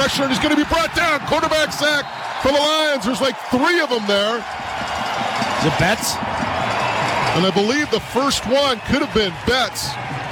pressure, and he's going to be brought down. Quarterback sack for the Lions. There's like 3 of them there. Is it Betts? And I believe the first one could have been Betts.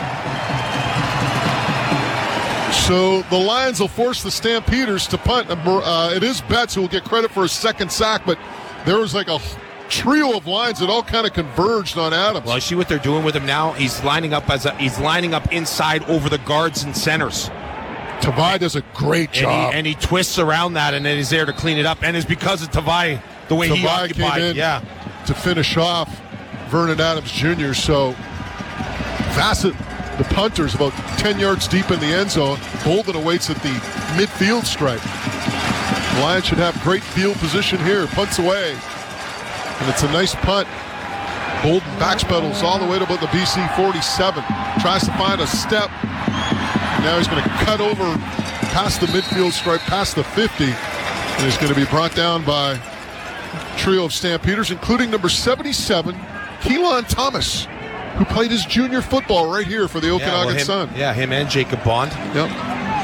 So the Lions will force the Stampeders to punt. It is Betts who will get credit for his second sack, but there was like a trio of lines that all kind of converged on Adams. Well, I see what they're doing with him now. He's lining up inside over the guards and centers. Tavai does a great job. And he twists around that, and then he's there to clean it up. And it's because of Tavai, the way he occupied. Came in to finish off Vernon Adams Jr. So Bassett, the punter, is about 10 yards deep in the end zone. Bolden awaits at the midfield stripe. The Lions should have great field position here. Punts away. And it's a nice punt. Bolden backpedals all the way to about the BC 47. Tries to find a step. Now he's going to cut over past the midfield stripe, past the 50. And he's going to be brought down by a trio of Stampeders, including number 77, Keelan Thomas, who played his junior football right here for the Okanagan Sun. Yeah, him and Jacob Bond. Yep.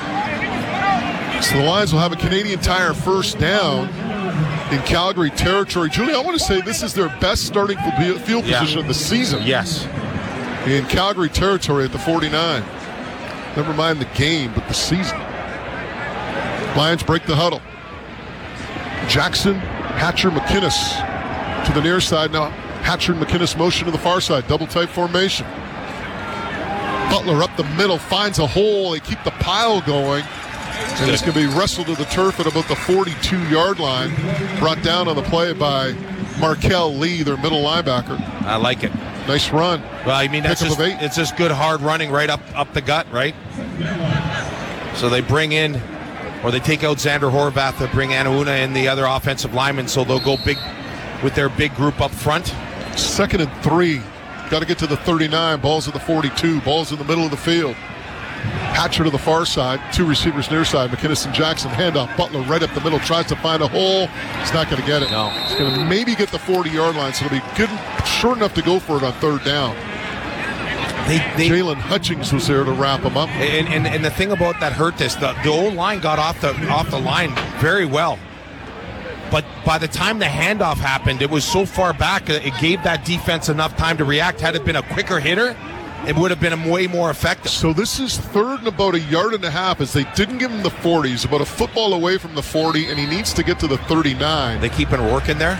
So the Lions will have a Canadian Tire first down in Calgary territory. Julie, I want to say this is their best starting field position of the season. Yes. In Calgary territory at the 49. Never mind the game, but the season. Lions break the huddle. Jackson, Hatcher, McInnes to the near side. Now Hatcher and McInnes motion to the far side. Double tight formation. Butler up the middle, finds a hole. They keep the pile going. And it's going to be wrestled to the turf at about the 42-yard line. Brought down on the play by Markel Lee, their middle linebacker. I like it. Nice run. Well, I mean, it's just good hard running right up the gut, right? So they bring in, or they take out Xander Horvath to bring Anauna in, the other offensive lineman, so they'll go big with their big group up front. 2nd and 3. Got to get to the 39. Ball's at the 42. Ball's in the middle of the field. Hatcher to the far side. 2 receivers near side. McInnes and Jackson. Handoff. Butler right up the middle. Tries to find a hole. He's not going to get it. No. He's going to maybe get the 40-yard line, so it'll be good, short enough to go for it on 3rd down. Jalen Hutchings was there to wrap him up. And the thing about that hurt this, the old line got off the line very well. But by the time the handoff happened, it was so far back, it gave that defense enough time to react. Had it been a quicker hitter, it would have been way more effective. So this is 3rd and about 1.5 yards, as they didn't give him the 40. He's about a football away from the 40, and he needs to get to the 39. They keep it working there?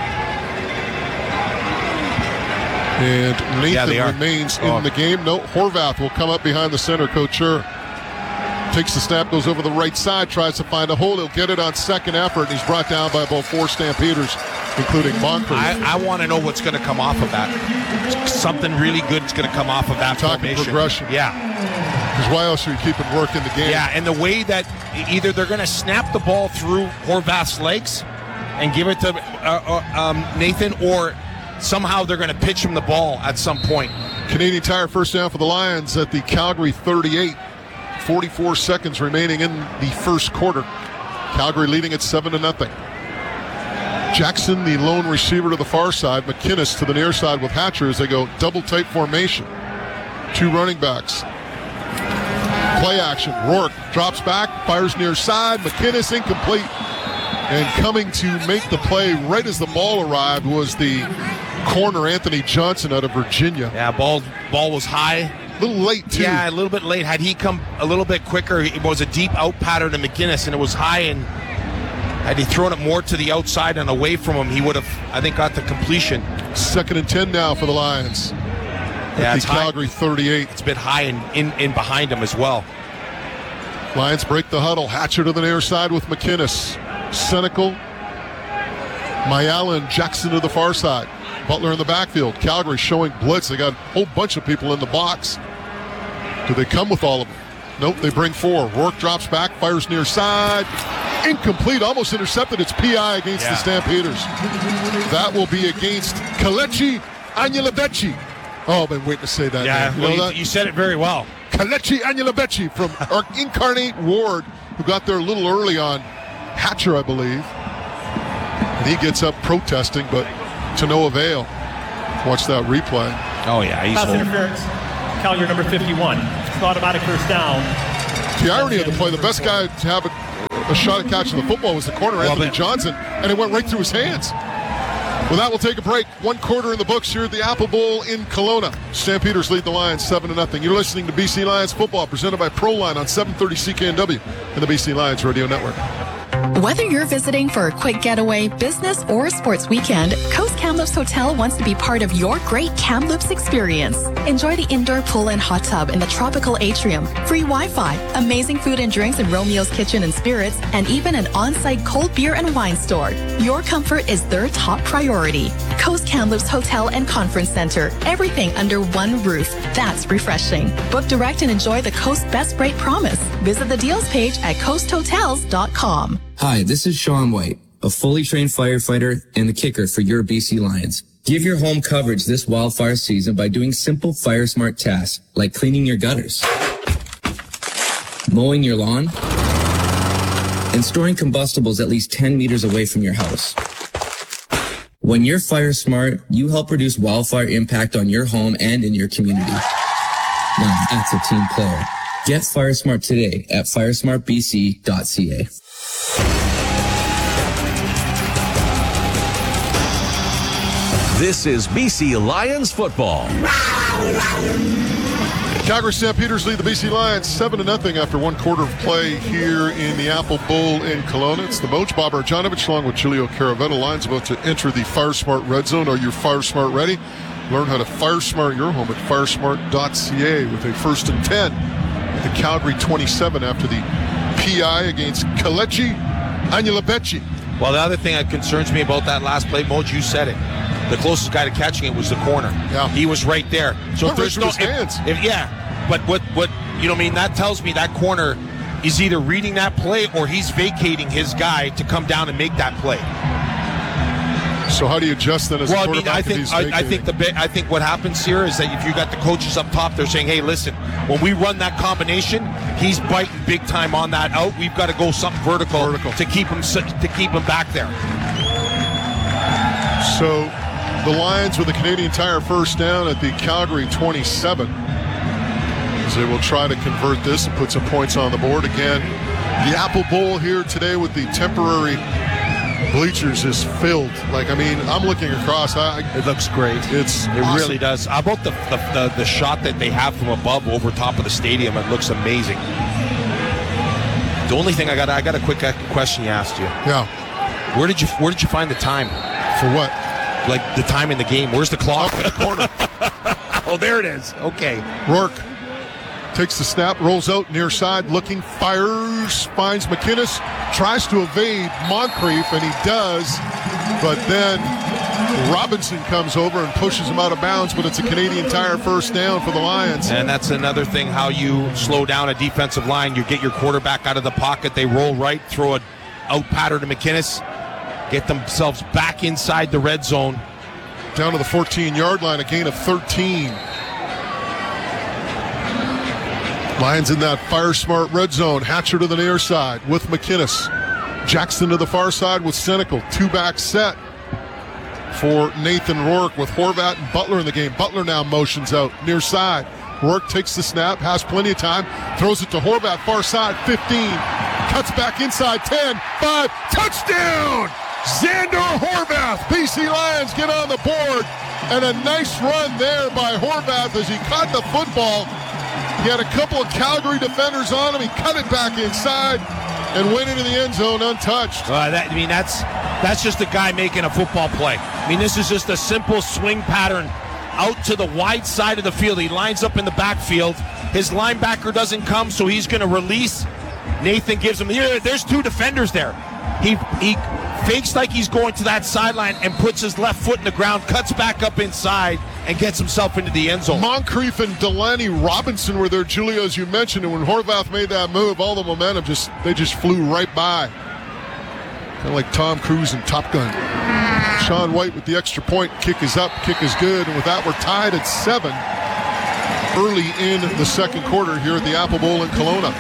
And Nathan remains in the game. No, Horvath will come up behind the center. Couture takes the snap, goes over the right side, tries to find a hole. He'll get it on second effort, and he's brought down by about 4 Stampeders, including Moncrief. I want to know what's going to come off of that. Something really good is going to come off of that formation. Progression. Yeah. Because why else are you keeping work in the game? Yeah, and the way that either they're going to snap the ball through Horvath's legs and give it to Nathan, or somehow they're going to pitch him the ball at some point. Canadian Tire first down for the Lions at the Calgary 38. 44 seconds remaining in the first quarter. Calgary leading at 7-0. Jackson, the lone receiver to the far side. McInnes to the near side with Hatcher as they go double tight formation. 2 running backs. Play action. Rourke drops back, fires near side. McInnes incomplete. And coming to make the play right as the ball arrived was the corner Anthony Johnson out of Virginia. Yeah, ball was high. A little late, too. Yeah, a little bit late. Had he come a little bit quicker, it was a deep out pattern to McInnes, and it was high, and had he thrown it more to the outside and away from him, he would have, I think, got the completion. 2nd and 10 now for the Lions. Yeah, at the Calgary 38. It's a bit high in behind him as well. Lions break the huddle. Hatcher to the near side with McInnes. Senecal, Mayala, and Jackson to the far side. Butler in the backfield. Calgary showing blitz. They got a whole bunch of people in the box. Do they come with all of them? Nope, they bring 4. Rourke drops back, fires near side. Incomplete, almost intercepted. It's PI against the Stampeders. That will be against Kelechi Anyalabeci. Oh, I've been waiting to say that. Yeah, well, you said it very well. Kelechi Anyalabeci from our Incarnate Ward, who got there a little early on Hatcher, I believe. And he gets up protesting, but to no avail. Watch that replay. Oh, yeah. Pass interference. Calgary number 51. It's automatic first down. The irony of the play, the best guy to have it a shot at catching the football was the corner, Anthony Johnson, and it went right through his hands. Well, that will take a break. 1 quarter in the books here at the Apple Bowl in Kelowna. Stampeders lead the Lions 7-0. You're listening to BC Lions football presented by Proline on 730 CKNW and the BC Lions Radio Network. Whether you're visiting for a quick getaway, business, or sports weekend, Coast Kamloops Hotel wants to be part of your great Kamloops experience. Enjoy the indoor pool and hot tub in the tropical atrium, free Wi-Fi, amazing food and drinks in Romeo's Kitchen and Spirits, and even an on-site cold beer and wine store. Your comfort is their top priority. Coast Kamloops Hotel and Conference Center. Everything under one roof. That's refreshing. Book direct and enjoy the Coast Best Rate Promise. Visit the deals page at coasthotels.com. Hi, this is Sean White, a fully trained firefighter and the kicker for your BC Lions. Give your home coverage this wildfire season by doing simple fire smart tasks like cleaning your gutters, mowing your lawn, and storing combustibles at least 10 meters away from your house. When you're fire smart, you help reduce wildfire impact on your home and in your community. Now that's a team player. Get fire smart today at firesmartbc.ca. This is BC Lions football. Calgary Stampeders lead the BC Lions 7-0 after 1 quarter of play here in the Apple Bowl in Kelowna. It's the Moj Bob Arjanovic along with Julio Caravetta. Lions about to enter the Fire Smart Red Zone. Are you Fire Smart ready? Learn how to Fire Smart your home at firesmart.ca with a 1st and 10 at the Calgary 27 after the PI against Kelechi Anyalabeci. Well, the other thing that concerns me about that last play, Moj, you said it. The closest guy to catching it was the corner. Yeah. He was right there. So if there's no hands. But what you know, I mean, that tells me that corner is either reading that play or he's vacating his guy to come down and make that play. So how do you adjust then as a quarterback? I think what happens here is that if you got the coaches up top, they're saying, "Hey, listen, when we run that combination, he's biting big time on that out. We've got to go something vertical. to keep him back there." So the Lions with a Canadian Tire first down at the Calgary 27. As they will try to convert this and put some points on the board again. The Apple Bowl here today with the temporary bleachers is filled. I'm looking across. It looks great. It awesome. Really does. How about the shot that they have from above over top of the stadium? It looks amazing. The only thing I got a quick question you asked you. Yeah. Where did you find the time? For what? Like the time in the game. Where's the clock? Up in the corner. Oh, there it is. Okay. Rourke takes the snap, rolls out near side, looking, fires, finds McInnes, tries to evade Moncrief, and he does, but then Robinson comes over and pushes him out of bounds, but it's a Canadian Tire first down for the Lions. And that's another thing, how you slow down a defensive line. You get your quarterback out of the pocket, they roll right, throw an out pattern to McInnes, get themselves back inside the red zone. Down to the 14-yard line, a gain of 13. Lions in that Fire Smart red zone. Hatcher to the near side with McInnes. Jackson to the far side with Senecal. 2-back set for Nathan Rourke with Horvat and Butler in the game. Butler now motions out near side. Rourke takes the snap, has plenty of time, throws it to Horvat, far side, 15. Cuts back inside, 10, 5, touchdown! Xander Horvath. BC Lions get on the board. And a nice run there by Horvath as he caught the football. He had a couple of Calgary defenders on him. He cut it back inside and went into the end zone untouched. That's just a guy making a football play. This is just a simple swing pattern out to the wide side of the field. He lines up in the backfield. His linebacker doesn't come, so he's going to release. Nathan gives him, there's 2 defenders there. He fakes like he's going to that sideline and puts his left foot in the ground, cuts back up inside, and gets himself into the end zone. Moncrief and Delaney Robinson were there, Julio, as you mentioned, and when Horvath made that move, all the momentum just flew right by. Kind of like Tom Cruise in Top Gun. Sean White with the extra point. Kick is up, kick is good, and with that we're tied at 7 early in the second quarter here at the Apple Bowl in Kelowna.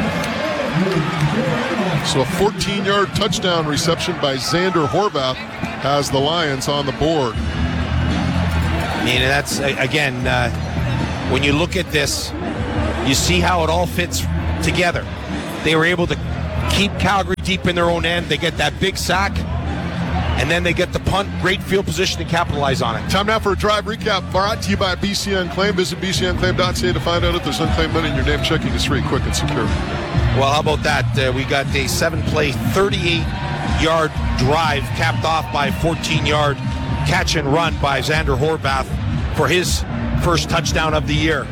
So a 14-yard touchdown reception by Xander Horvath has the Lions on the board. That's, again, when you look at this, you see how it all fits together. They were able to keep Calgary deep in their own end. They get that big sack, and then they get the punt. Great field position to capitalize on it. Time now for a drive recap brought to you by BC Unclaimed. Visit bcunclaimed.ca to find out if there's unclaimed money in your name. Checking is free, quick, and secure. Well, how about that? We got a 7-play, 38-yard drive capped off by a 14-yard catch and run by Xander Horvath for his first touchdown of the year.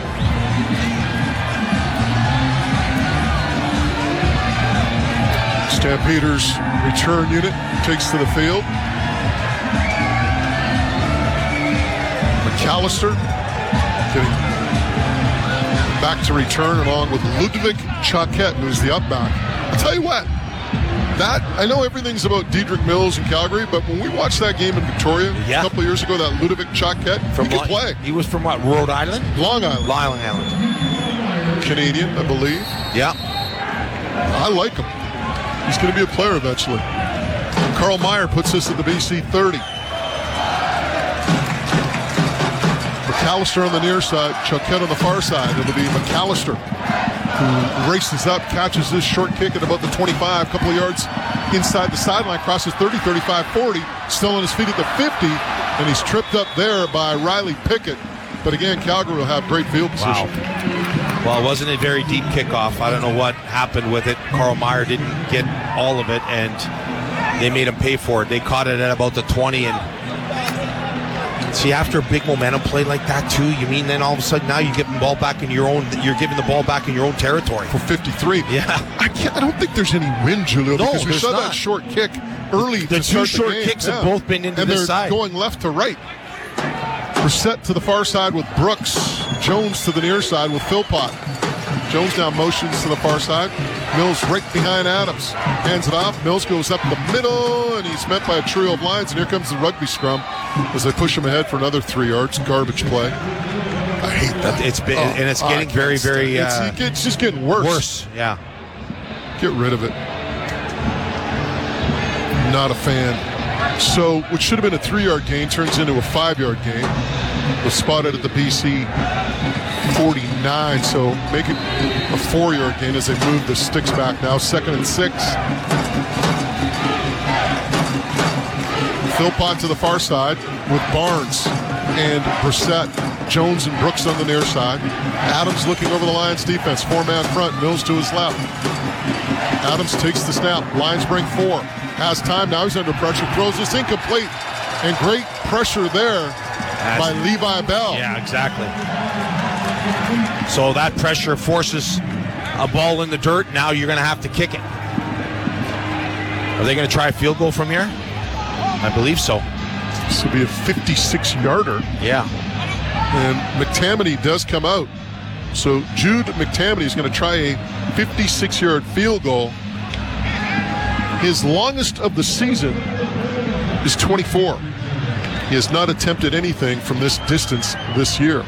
Stampeders return unit takes to the field. McAllister getting back to return along with Ludwig Choquette, who's the up back. I'll tell you what, that I know everything's about Dedrick Mills in Calgary, but when we watched that game in Victoria a couple of years ago, that Ludwig Choquette, he could play. He was from what, Rhode Island? Long Island. Long Island. Canadian, I believe. Yeah. I like him. He's going to be a player eventually. Carl Meyer puts this at the BC 30. McAllister on the near side, Choquette on the far side. It'll be McAllister who races up, catches this short kick at about the 25, a couple of yards inside the sideline, crosses 30, 35, 40, still on his feet at the 50, and he's tripped up there by Riley Pickett. But again, Calgary will have great field position. Wow. Well, it wasn't a very deep kickoff. I don't know what happened with it. Carl Meyer didn't get all of it, and they made him pay for it. They caught it at about the 20, and see, after a big momentum play like that too, you mean then all of a sudden now you give the ball back in your own. You're giving the ball back in your own territory for 53. Yeah, I don't think there's any wind, Julio, because we saw not. That short kick early. The two short kicks have both been into this side, and they're going left to right. Brissett to the far side with Brooks. Jones to the near side with Philpott. Jones now motions to the far side. Mills right behind Adams. Hands it off. Mills goes up the middle, and he's met by a trio of lines. And here comes the rugby scrum as they push him ahead for another 3 yards. Garbage play. I hate that. It's been, and it's getting very, very. It's just getting worse. Worse, yeah. Get rid of it. Not a fan. So what should have been a 3-yard gain turns into a 5-yard gain. Was spotted at the BC 49, so make it a 4-yard gain as they move the sticks back now. 2nd and 6. Philpott to the far side with Barnes and Brissett. Jones and Brooks on the near side. Adams looking over the Lions defense. 4-man front. Mills to his left. Adams takes the snap. Lions bring 4. Has time. Now he's under pressure. Throws this incomplete. And great pressure there by Levi Bell. Yeah, exactly. So that pressure forces a ball in the dirt. Now you're going to have to kick it. Are they going to try a field goal from here? I believe so. This will be a 56-yarder. Yeah. And McTamaney does come out. So Jude McTamaney is going to try a 56-yard field goal. His longest of the season is 24. He has not attempted anything from this distance this year.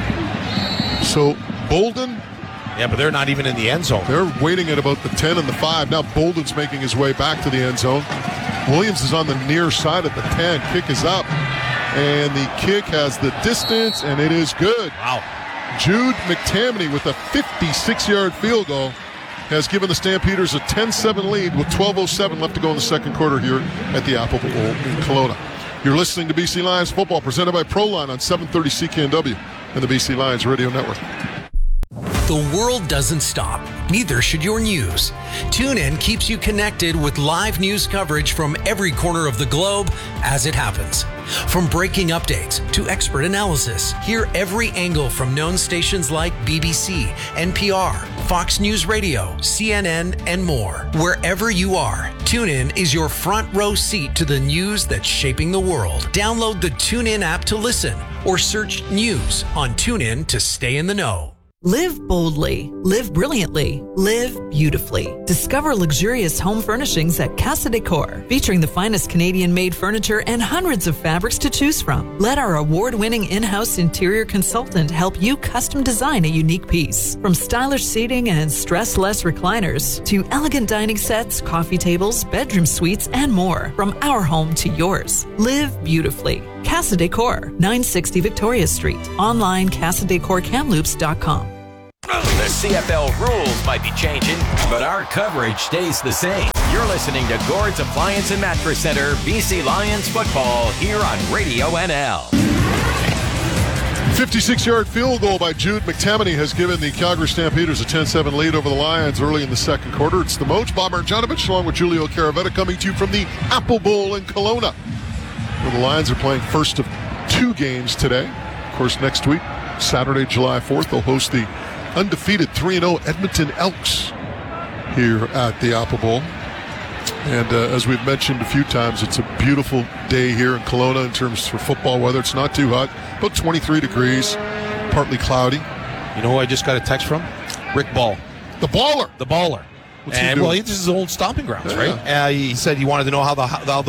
So Bolden. Yeah, but they're not even in the end zone. They're waiting at about the 10 and the 5. Now Bolden's making his way back to the end zone. Williams is on the near side at the 10. Kick is up. And the kick has the distance, and it is good. Wow. Jude McTamaney with a 56-yard field goal has given the Stampeders a 10-7 lead with 12:07 left to go in the second quarter here at the Apple Bowl in Kelowna. You're listening to BC Lions football presented by Proline on 730 CKNW and the BC Lions Radio Network. The world doesn't stop. Neither should your news. TuneIn keeps you connected with live news coverage from every corner of the globe as it happens. From breaking updates to expert analysis, hear every angle from known stations like BBC, NPR, Fox News Radio, CNN, and more. Wherever you are, TuneIn is your front row seat to the news that's shaping the world. Download the TuneIn app to listen or search news on TuneIn to stay in the know. Live boldly, live brilliantly, live beautifully. Discover luxurious home furnishings at Casa Decor, featuring the finest Canadian-made furniture and hundreds of fabrics to choose from. Let our award-winning in-house interior consultant help you custom design a unique piece. From stylish seating and stress-less recliners to elegant dining sets, coffee tables, bedroom suites, and more. From our home to yours. Live beautifully. Casa Decor, 960 Victoria Street. Online, CasaDecorCamloops.com. The CFL rules might be changing, but our coverage stays the same. You're listening to Gord's Appliance and Mattress Center, BC Lions football, here on Radio NL. 56-yard field goal by Jude McTammany has given the Calgary Stampeders a 10-7 lead over the Lions early in the second quarter. It's the Moj, Bob Marjanovic, along with Julio Caravetta, coming to you from the Apple Bowl in Kelowna, where the Lions are playing first of 2 games today. Of course, next week, Saturday, July 4th, they'll host the undefeated 3-0 Edmonton Elks here at the Apple Bowl. And as we've mentioned a few times, it's a beautiful day here in Kelowna in terms for football weather. It's not too hot, about 23 degrees, partly cloudy. You know who I just got a text from? Rick Ball. The baller. The baller. What's he And doing? well, this is his old stomping grounds, Yeah. right? He said he wanted to know how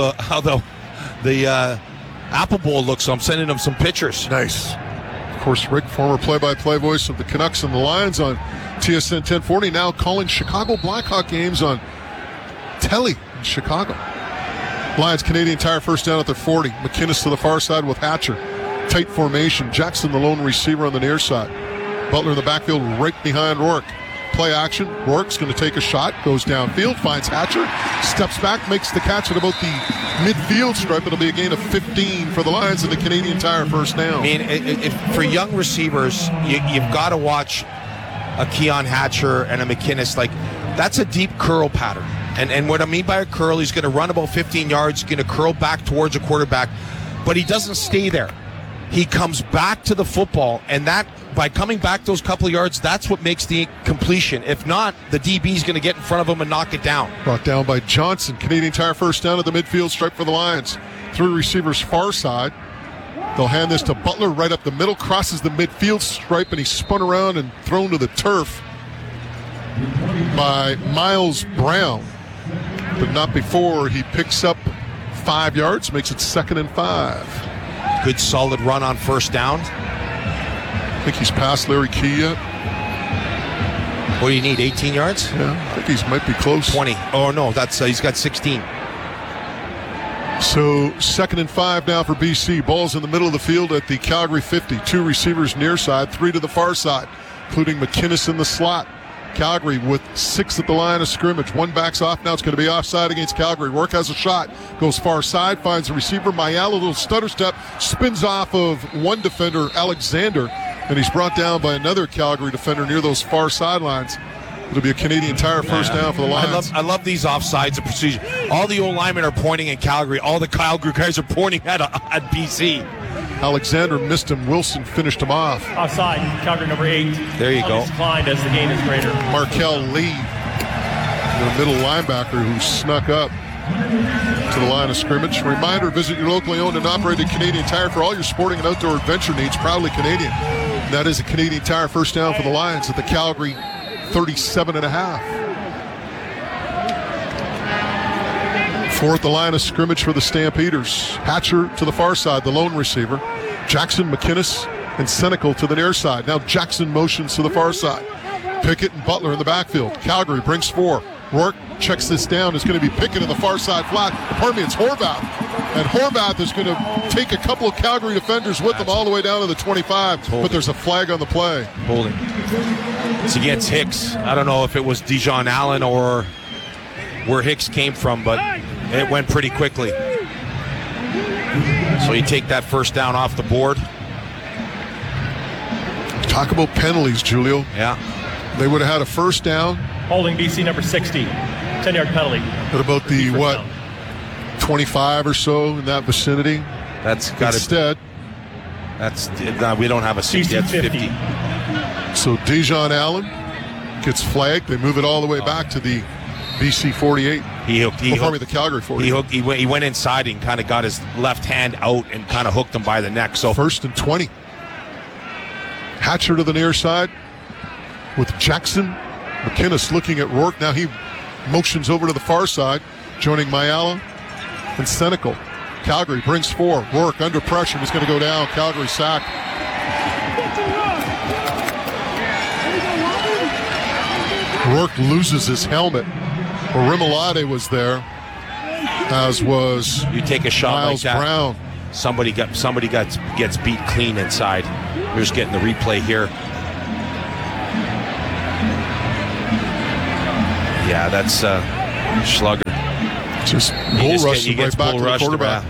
the Apple Bowl looks, so I'm sending him some pictures. Nice. Of course, Rick, former play-by-play voice of the Canucks and the Lions on TSN 1040, now calling Chicago Blackhawk games on Telly in Chicago. Lions Canadian Tire first down at their 40. McInnes to the far side with Hatcher. Tight formation. Jackson the lone receiver on the near side. Butler in the backfield right behind Rourke. Play action. Rourke's going to take a shot. Goes downfield. Finds Hatcher. Steps back. Makes the catch at about the midfield stripe. It'll be a gain of 15 for the Lions and the Canadian Tire first down. I mean, for young receivers, you've got to watch a Keon Hatcher and a McInnes. Like, that's a deep curl pattern. And what I mean by a curl, he's going to run about 15 yards, going to curl back towards a quarterback, but he doesn't stay there. He comes back to the football, and that by coming back those couple of yards, that's what makes the completion. If not, the DB's going to get in front of him and knock it down. Brought down by Johnson. Canadian Tire first down at the midfield stripe for the Lions. 3 receivers far side. They'll hand this to Butler right up the middle, crosses the midfield stripe, and he's spun around and thrown to the turf by Miles Brown. But not before he picks up 5 yards, makes it 2nd and 5. Good solid run on first down. I think he's past Larry Key yet. What do you need, 18 yards? Yeah, I think he might be close. 20. Oh, no, that's he's got 16. So 2nd and 5 now for BC. Ball's in the middle of the field at the Calgary 50. 2 receivers near side, 3 to the far side, including McInnes in the slot. Calgary with 6 at the line of scrimmage. 1 backs off. Now it's going to be offside against Calgary. Rourke has a shot. Goes far side. Finds the receiver. Mayala, a little stutter step. Spins off of one defender, Alexander. And he's brought down by another Calgary defender near those far sidelines. It'll be a Canadian Tire first down for the Lions. I love these offsides and procedure. All the old linemen are pointing at Calgary. All the Calgary guys are pointing at BC. Alexander missed him. Wilson finished him off. Offside, Calgary number 8. There you go. Declined as the gain is greater. Markel Lee, the middle linebacker who snuck up to the line of scrimmage. Reminder, visit your locally owned and operated Canadian Tire for all your sporting and outdoor adventure needs. Proudly Canadian. That is a Canadian Tire first down for the Lions at the Calgary 37.5. Fourth, the line of scrimmage for the Stampeders. Hatcher to the far side, the lone receiver. Jackson, McInnes, and Senecal to the near side. Now Jackson motions to the far side. Pickett and Butler in the backfield. Calgary brings 4. Rourke checks this down. It's going to be Pickett in the far side flat. Pardon me, it's Horvath. And Horvath is going to take a couple of Calgary defenders with them all the way down to the 25. But there's a flag on the play. Holding. It's against Hicks. I don't know if it was Dijon Allen or where Hicks came from, but it went pretty quickly. So you take that first down off the board. Talk about penalties, Julio. Yeah. They would have had a first down. Holding BC number 60. 10-yard penalty. At about the, First down. 25 or so in that vicinity. That's got to. Instead, we don't have a 60. That's 50. so Dijon Allen gets flagged. They move it all the way back to the BC 48. The Calgary 48. He went inside and kind of got his left hand out and kind of hooked him by the neck. So 1st and 20. Hatcher to the near side with Jackson. McInnes looking at Rourke. Now he motions over to the far side, joining Mayala and Senecal. Calgary brings 4. Rourke under pressure. He's going to go down. Calgary sack. Rourke loses his helmet. Rimolade was there, as was you take a shot Miles like that. Brown. Somebody gets beat clean inside. We're just getting the replay here. Yeah, that's Schlager. Just bull rush him right back to the quarterback.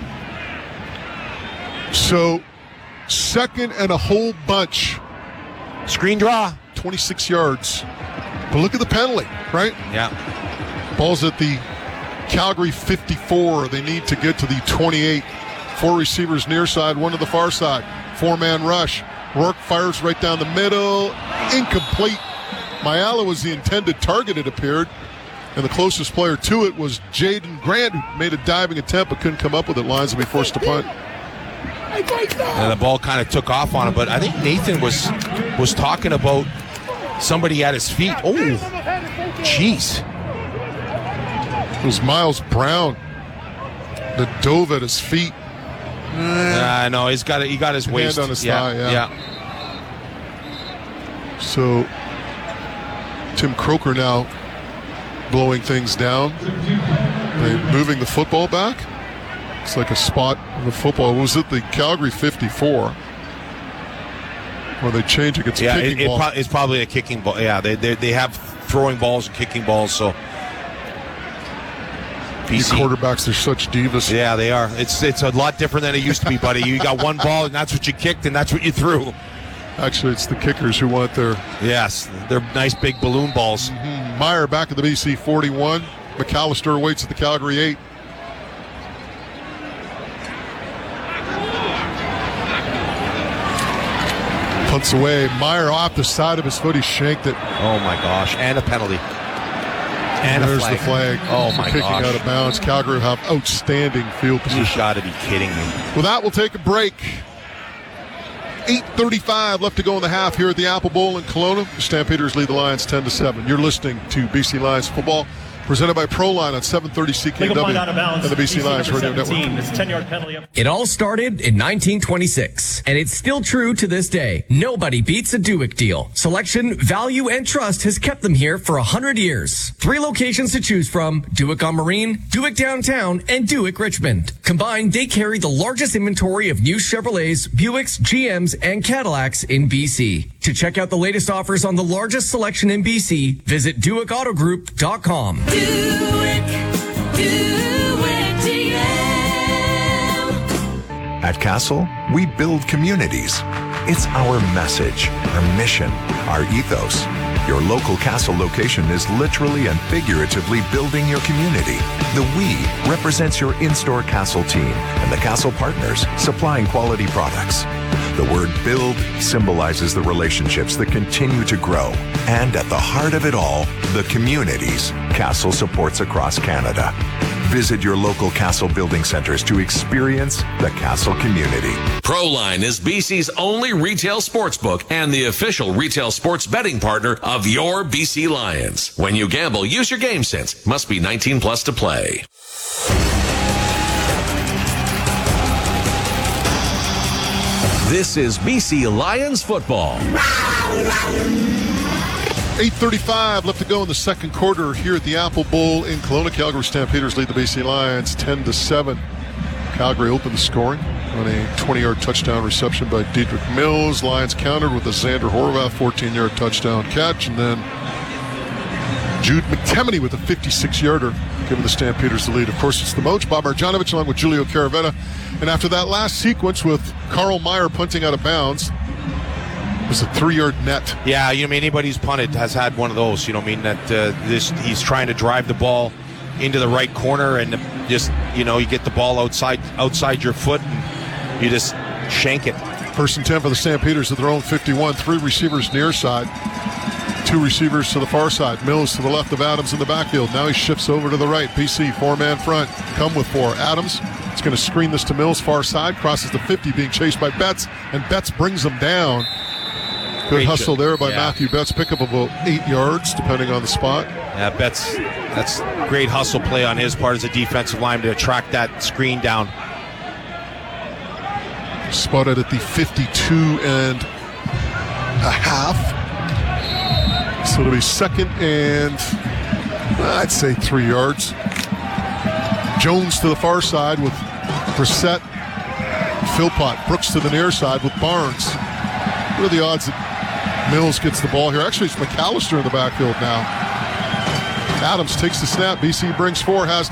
So, second and a whole bunch. Screen draw. 26 yards. But look at the penalty, right? Yeah. Ball's at the Calgary 54. They need to get to the 28. 4 receivers near side, 1 to the far side. 4-man rush. Rourke fires right down the middle. Incomplete. Mayala was the intended target, it appeared. And the closest player to it was Jaden Grant, who made a diving attempt but couldn't come up with it. Lions will be forced to punt. And the ball kind of took off on him, but I think Nathan was talking about somebody at his feet. Oh, jeez. It was Miles Brown that dove at his feet. No, he got his waist. Hand on his thigh, yeah. So, Tim Croker now blowing things down. They're moving the football back. It's like a spot in the football. Was it the Calgary 54? Where they change it? It's a kicking ball. It's probably a kicking ball. Yeah, they have throwing balls and kicking balls, so. These quarterbacks are such divas. Yeah, they are. It's a lot different than it used to be, buddy. You got one ball, and that's what you kicked, and that's what you threw. Actually, it's the kickers who want their... Yes, they're nice big balloon balls. Mm-hmm. Meyer back at the BC 41. McAllister waits at the Calgary 8. Punts away. Meyer off the side of his foot. He shanked it. Oh, my gosh. And a penalty. And there's the flag. Oh, my kicking gosh. out of bounds. Calgary have outstanding field position. You got to be kidding me. With that, we'll take a break. 8:35 left to go in the half here at the Apple Bowl in Kelowna. The Stampeders lead the Lions 10-7. You're listening to BC Lions football, presented by ProLine on 730 CKW and the BC Lions Radio Network. It's a 10-yard penalty. It all started in 1926, and it's still true to this day. Nobody beats a Duick deal. Selection, value, and trust has kept them here for 100 years. 3 locations to choose from: Duick on Marine, Duick Downtown, and Duick Richmond. Combined, they carry the largest inventory of new Chevrolets, Buicks, GMs, and Cadillacs in BC. To check out the latest offers on the largest selection in BC, visit DuickAutoGroup.com. At Castle, we build communities. It's our message, our mission, our ethos. Your local Castle location is literally and figuratively building your community. The we represents your in-store Castle team and the Castle partners supplying quality products. The word build symbolizes the relationships that continue to grow. And at the heart of it all, the communities Castle supports across Canada. Visit your local Castle building centers to experience the Castle community. ProLine is BC's only retail sportsbook and the official retail sports betting partner of your BC Lions. When you gamble, use your game sense. Must be 19 plus to play. This is BC Lions football. 8:35 left to go in the second quarter here at the Apple Bowl in Kelowna. Calgary Stampeders lead the BC Lions 10-7. Calgary opened the scoring on a 20-yard touchdown reception by Dedrick Mills. Lions countered with a Xander Horvath 14-yard touchdown catch, and then Jude McTemney with a 56-yarder, giving the Stampeders the lead. Of course, it's the Moach, Bob Marjanovic, along with Julio Caravetta. And after that last sequence with Carl Meyer punting out of bounds, it was a 3-yard net. Yeah, you know, anybody who's punted has had one of those. You know, that he's trying to drive the ball into the right corner, and just, you get the ball outside your foot, and you just shank it. 1st and 10 for the Stampeders at their own 51. 3 receivers near side, 2 receivers to the far side. Mills to the left of Adams in the backfield. Now he shifts over to the right. BC 4-man front. Come with 4. Adams is going to screen this to Mills far side. Crosses the 50, being chased by Betts, and Betts brings him down. Good hustle there by Matthew Betts. Pick up about 8 yards, depending on the spot. Yeah, Betts, that's great hustle play on his part as a defensive lineman to track that screen down. Spotted at the 52 and a half. So it'll be 2nd and, I'd say, 3 yards. Jones to the far side with Brissett, Philpott. Brooks to the near side with Barnes. What are the odds that Mills gets the ball here? Actually, it's McAllister in the backfield now. Adams takes the snap. BC brings 4, has